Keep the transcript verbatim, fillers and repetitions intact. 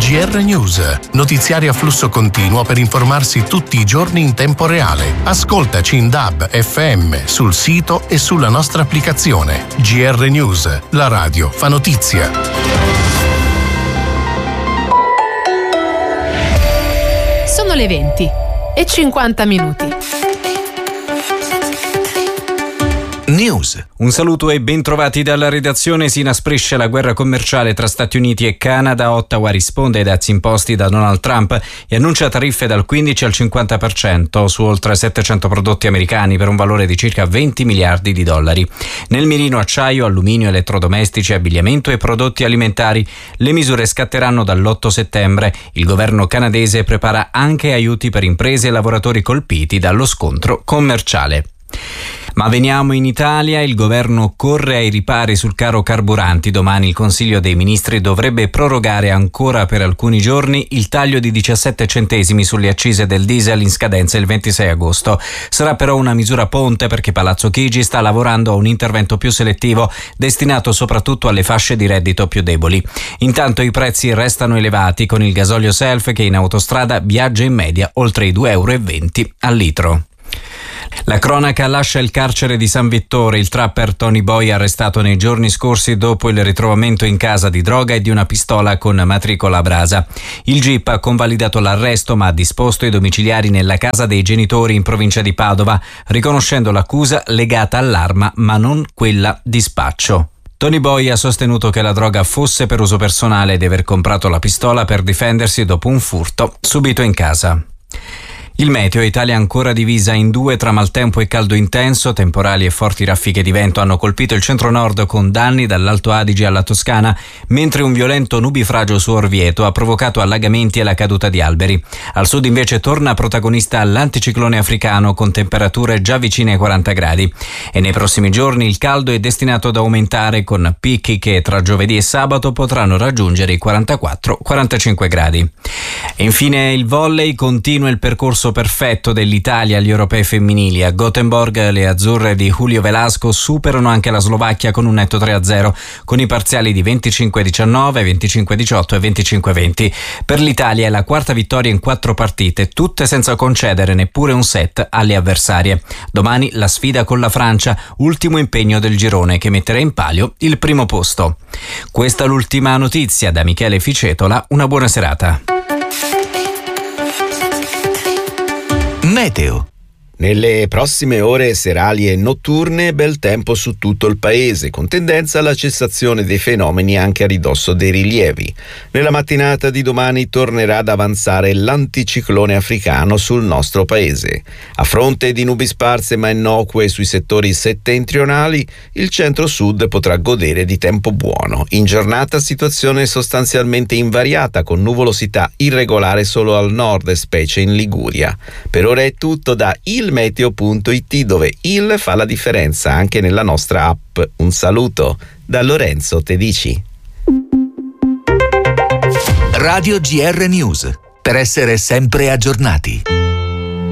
G R News, notiziario a flusso continuo per informarsi tutti i giorni in tempo reale. Ascoltaci in D A B, F M, sul sito e sulla nostra applicazione. G R News, la radio fa notizia. Sono le venti e cinquanta minuti. News. Un saluto e bentrovati dalla redazione. Si inasprisce la guerra commerciale tra Stati Uniti e Canada. Ottawa risponde ai dazi imposti da Donald Trump e annuncia tariffe dal quindici al cinquanta per cento su oltre settecento prodotti americani per un valore di circa venti miliardi di dollari. Nel mirino acciaio, alluminio, elettrodomestici, abbigliamento e prodotti alimentari. Le misure scatteranno dall'otto settembre. Il governo canadese prepara anche aiuti per imprese e lavoratori colpiti dallo scontro commerciale. Ma veniamo in Italia. Il governo corre ai ripari sul caro carburanti. Domani il Consiglio dei Ministri dovrebbe prorogare ancora per alcuni giorni il taglio di diciassette centesimi sulle accise del diesel in scadenza il ventisei agosto. Sarà però una misura ponte perché Palazzo Chigi sta lavorando a un intervento più selettivo destinato soprattutto alle fasce di reddito più deboli. Intanto i prezzi restano elevati con il gasolio self che in autostrada viaggia in media oltre i due virgola venti euro al litro. La cronaca lascia il carcere di San Vittore. Il trapper Tony Boy arrestato nei giorni scorsi dopo il ritrovamento in casa di droga e di una pistola con matricola a brasa. Il G I P ha convalidato l'arresto ma ha disposto i domiciliari nella casa dei genitori in provincia di Padova, riconoscendo l'accusa legata all'arma ma non quella di spaccio. Tony Boy ha sostenuto che la droga fosse per uso personale e di aver comprato la pistola per difendersi dopo un furto subito in casa. Il meteo. Italia ancora divisa in due tra maltempo e caldo intenso. Temporali e forti raffiche di vento hanno colpito il centro-nord con danni dall'Alto Adige alla Toscana, mentre un violento nubifragio su Orvieto ha provocato allagamenti e la caduta di alberi. Al sud invece torna protagonista l'anticiclone africano con temperature già vicine ai quaranta gradi. E nei prossimi giorni il caldo è destinato ad aumentare con picchi che tra giovedì e sabato potranno raggiungere i quarantaquattro quarantacinque gradi. E infine il volley. Continua il percorso perfetto dell'Italia agli europei femminili. A Gothenburg le azzurre di Julio Velasco superano anche la Slovacchia con un netto tre a zero, con i parziali di venticinque a diciannove, venticinque a diciotto e venticinque a venti. Per l'Italia è la quarta vittoria in quattro partite, tutte senza concedere neppure un set alle avversarie. Domani la sfida con la Francia, ultimo impegno del girone che metterà in palio il primo posto. Questa è l'ultima notizia. Da Michele Ficetola, una buona serata. Meteo. Nelle prossime ore serali e notturne bel tempo su tutto il paese, con tendenza alla cessazione dei fenomeni anche a ridosso dei rilievi. Nella mattinata di domani tornerà ad avanzare l'anticiclone africano sul nostro paese. A fronte di nubi sparse ma innocue sui settori settentrionali, il centro-sud potrà godere di tempo buono. In giornata situazione sostanzialmente invariata, con nuvolosità irregolare solo al nord, specie in Liguria. Per ora è tutto da il meteo punto it, dove il fa la differenza anche nella nostra app. Un saluto da Lorenzo Tedici. Radio G R News, per essere sempre aggiornati.